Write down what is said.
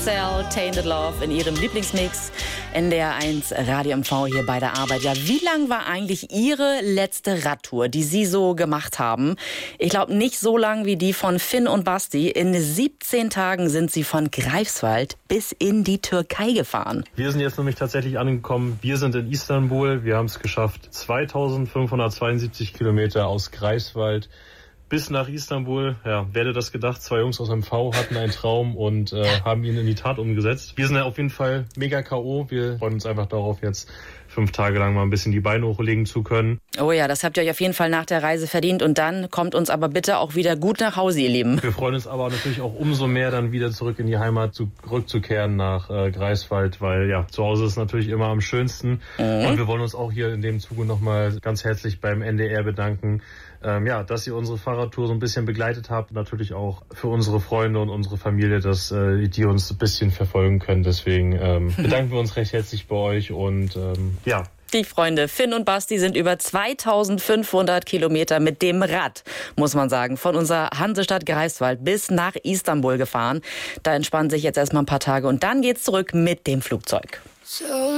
Cell, Tainted Love in ihrem Lieblingsmix. NDR1 Radio MV hier bei der Arbeit. Ja, wie lang war eigentlich Ihre letzte Radtour, die Sie so gemacht haben? Ich glaube nicht so lang wie die von Finn und Basti. In 17 Tagen sind Sie von Greifswald bis in die Türkei gefahren. Wir sind jetzt nämlich tatsächlich angekommen. Wir sind in Istanbul. Wir haben es geschafft. 2572 Kilometer aus Greifswald bis nach Istanbul. Ja, wer hätte das gedacht? 2 Jungs aus MV hatten einen Traum und haben ihn in die Tat umgesetzt. Wir sind ja auf jeden Fall mega K.O. Wir freuen uns einfach darauf, jetzt 5 Tage lang mal ein bisschen die Beine hochlegen zu können. Oh ja, das habt ihr euch auf jeden Fall nach der Reise verdient. Und dann kommt uns aber bitte auch wieder gut nach Hause, ihr Lieben. Wir freuen uns aber natürlich auch umso mehr, dann wieder zurück in die Heimat zurückzukehren nach Greifswald, weil ja, zu Hause ist natürlich immer am schönsten. Und wir wollen uns auch hier in dem Zuge nochmal ganz herzlich beim NDR bedanken, dass ihr unsere Fahrradtour so ein bisschen begleitet habt. Natürlich auch für unsere Freunde und unsere Familie, dass die uns ein bisschen verfolgen können. Deswegen bedanken wir uns recht herzlich bei euch und Die Freunde Finn und Basti sind über 2500 Kilometer mit dem Rad, muss man sagen, von unserer Hansestadt Greifswald bis nach Istanbul gefahren. Da entspannen sich jetzt erstmal ein paar Tage und dann geht's zurück mit dem Flugzeug.